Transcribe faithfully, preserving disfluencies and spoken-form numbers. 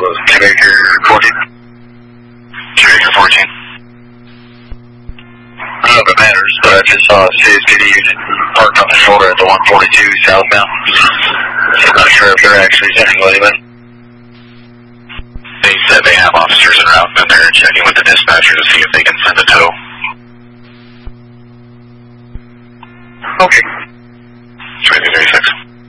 was Quebecer fourteen. Quebecer fourteen. I don't know if it matters, but I just saw a C S P D unit parked on the shoulder at the one forty-two southbound. I'm not sure if they're actually sending anybody. They said they have officers en route, and they're checking with the dispatcher to see if they can send a tow. Okay.